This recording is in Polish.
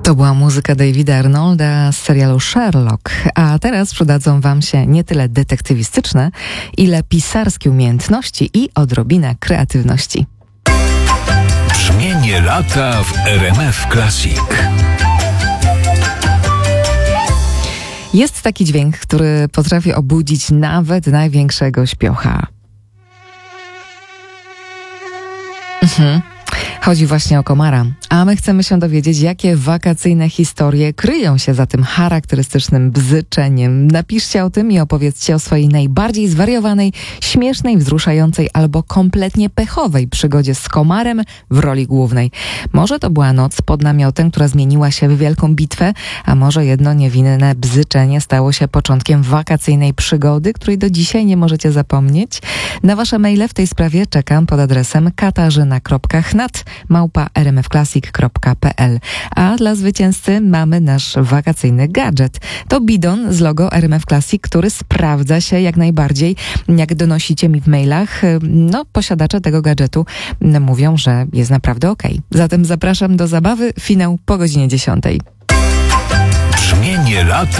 To była muzyka Davida Arnolda z serialu Sherlock, a teraz przydadzą wam się nie tyle detektywistyczne, ile pisarskie umiejętności i odrobina kreatywności. Brzmienie lata w RMF Classic. Jest taki dźwięk, który potrafi obudzić nawet największego śpiocha. Chodzi właśnie o komara, a my chcemy się dowiedzieć, jakie wakacyjne historie kryją się za tym charakterystycznym bzyczeniem. Napiszcie o tym i opowiedzcie o swojej najbardziej zwariowanej, śmiesznej, wzruszającej albo kompletnie pechowej przygodzie z komarem w roli głównej. Może to była noc pod namiotem, która zmieniła się w wielką bitwę, a może jedno niewinne bzyczenie stało się początkiem wakacyjnej przygody, której do dzisiaj nie możecie zapomnieć. Na wasze maile w tej sprawie czekam pod adresem katarzyna.chnat@rmfclassic.pl. A dla zwycięzcy mamy nasz wakacyjny gadżet. To bidon z logo RMF Classic, który sprawdza się jak najbardziej. Jak donosicie mi w mailach, posiadacze tego gadżetu mówią, że jest naprawdę okej. Zatem zapraszam do zabawy. Finał po godzinie 10. Brzmienie lata.